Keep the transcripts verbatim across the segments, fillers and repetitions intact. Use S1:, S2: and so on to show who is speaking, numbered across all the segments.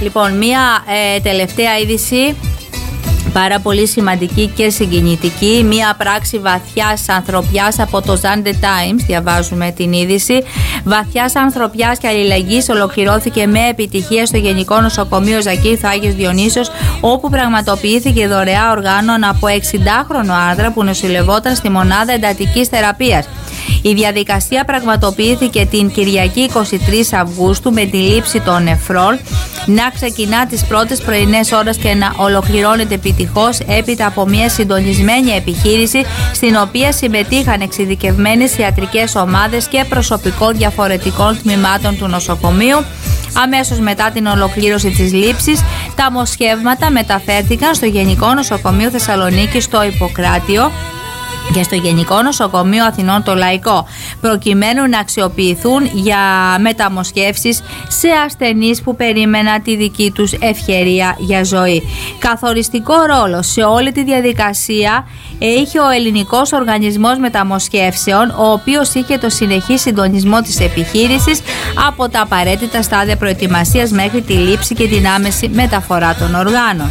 S1: Λοιπόν, μία ε, τελευταία είδηση, πάρα πολύ σημαντική και συγκινητική. Μία πράξη βαθιάς ανθρωπιάς από το Sunday Times, διαβάζουμε την είδηση. Βαθιάς ανθρωπιάς και αλληλεγγύης ολοκληρώθηκε με επιτυχία στο Γενικό Νοσοκομείο Ζακύρθου Άγιος Διονύσιος, όπου πραγματοποιήθηκε δωρεά οργάνων από εξηντάχρονο άντρα που νοσηλευόταν στη μονάδα εντατικής θεραπείας. Η διαδικασία πραγματοποιήθηκε την Κυριακή εικοστή τρίτη Αυγούστου με τη λήψη των νεφρών να ξεκινά τις πρώτες πρωινές ώρες και να ολοκληρώνεται επιτυχώς έπειτα από μια συντονισμένη επιχείρηση στην οποία συμμετείχαν εξειδικευμένες ιατρικές ομάδες και προσωπικό διαφορετικών τμήματων του νοσοκομείου. Αμέσως μετά την ολοκλήρωση της λήψης, τα μοσχεύματα μεταφέρθηκαν στο Γενικό Νοσοκομείο Θεσσαλονίκη στο Ιπποκράτιο και στο Γενικό Νοσοκομείο Αθηνών το Λαϊκό, προκειμένου να αξιοποιηθούν για μεταμοσχεύσεις σε ασθενείς που περίμεναν τη δική τους ευκαιρία για ζωή. Καθοριστικό ρόλο σε όλη τη διαδικασία είχε ο Ελληνικός Οργανισμός Μεταμοσχεύσεων, ο οποίος είχε το συνεχή συντονισμό της επιχείρησης από τα απαραίτητα στάδια προετοιμασίας μέχρι τη λήψη και την άμεση μεταφορά των οργάνων.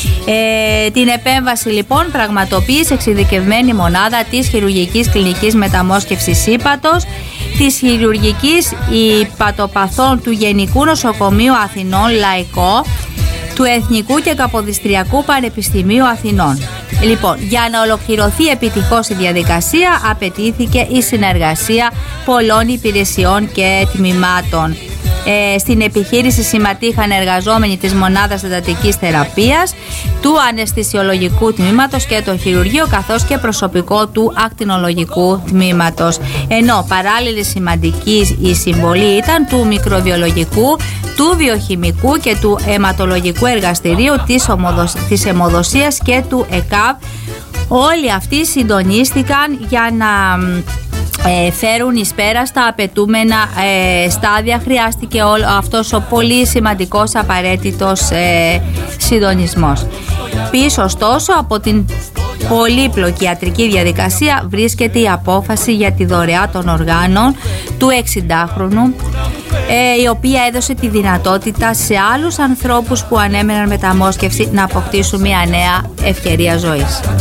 S1: Ε, την επέμβαση λοιπόν πραγματοποίησε εξειδικευμένη μονάδα της χειρουργικής κλινικής μεταμόσχευσης ύπατος, της χειρουργικής υπατοπαθών του Γενικού Νοσοκομείου Αθηνών Λαϊκό, του Εθνικού και Καποδιστριακού Πανεπιστημίου Αθηνών. Λοιπόν, για να ολοκληρωθεί επιτυχώς η διαδικασία απαιτήθηκε η συνεργασία πολλών υπηρεσιών και τμήματων. Ε, στην επιχείρηση συμμετείχαν εργαζόμενοι της μονάδας εντατικής θεραπείας, του αναισθησιολογικού τμήματος και το χειρουργείο, καθώς και προσωπικό του ακτινολογικού τμήματος. Ενώ παράλληλη σημαντική η συμβολή ήταν του μικροβιολογικού, του βιοχημικού και του αιματολογικού εργαστηρίου, της, ομοδοσ... της αιμοδοσίας και του ΕΚΑΒ. Όλοι αυτοί συντονίστηκαν για να Ε, φέρουν εις πέρα στα απαιτούμενα ε, στάδια. Χρειάστηκε όλο αυτός ο πολύ σημαντικός απαραίτητος ε, συντονισμός. Πίσω ωστόσο από την πολύπλοκη ιατρική διαδικασία βρίσκεται η απόφαση για τη δωρεά των οργάνων του εξηντάχρονου, ε, η οποία έδωσε τη δυνατότητα σε άλλους ανθρώπους που ανέμεναν μεταμόσχευση να αποκτήσουν μια νέα ευκαιρία ζωής.